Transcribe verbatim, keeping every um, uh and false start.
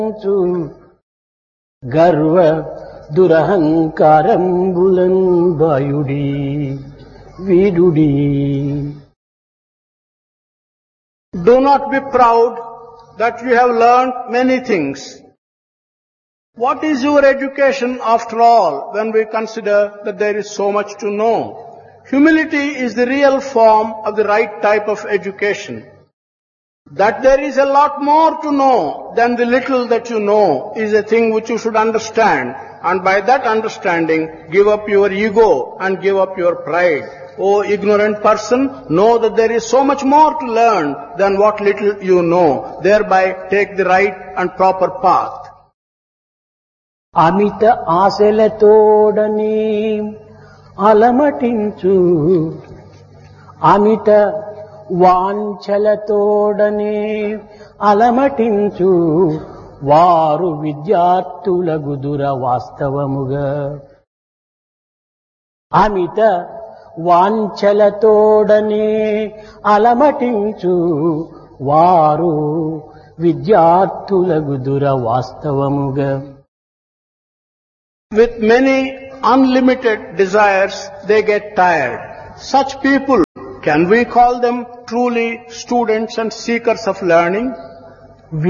గర్వ దురహంకారంబులన్ బాయుడి వీడుడి. Do not be proud that you have learned many things. What is your education after all when we consider that there is so much to know? Humility is the real form of the right type of education. That there is a lot more to know than the little that you know is a thing which you should understand, and by that understanding give up your ego and give up your pride. O ignorant person, know that there is so much more to learn than what little you know. Thereby take the right and proper path. అమిత ఆశలతోడని అలమటించు అమిత వాంఛలతోడనే అలమటించు వారు విద్యార్థులగుదుర వాస్తవముగా. అమిత వాంఛలతోడనే అలమటించు వారు విద్యార్థులగుదుర వాస్తవముగా. With many unlimited desires, they get tired. Such people, can we call them truly students and seekers of learning?